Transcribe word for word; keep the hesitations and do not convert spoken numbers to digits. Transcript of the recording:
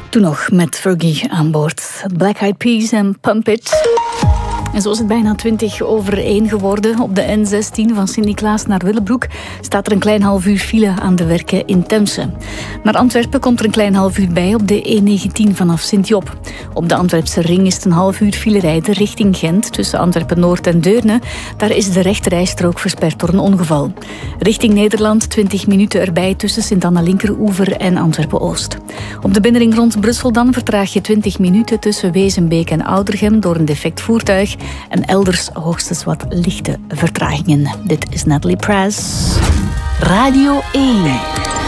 Toen nog met Fergie aan boord. Black Eyed Peas en Pump It. En zo is het bijna twintig over één geworden. Op de N zestien van Sint-Niklaas naar Willebroek staat er een klein half uur file aan de werken in Temse. Naar Antwerpen komt er een klein half uur bij op de E negentien vanaf Sint-Job. Op de Antwerpse ring is het een half uur file rijden richting Gent tussen Antwerpen-Noord en Deurne. Daar is de rechterrijstrook versperd door een ongeval. Richting Nederland twintig minuten erbij tussen Sint-Anna-Linkeroever en Antwerpen-Oost. Op de binnenring rond Brussel dan vertraag je twintig minuten tussen Wezenbeek en Oudergem door een defect voertuig. En elders hoogstens wat lichte vertragingen. Dit is Natalie Prass. Radio één.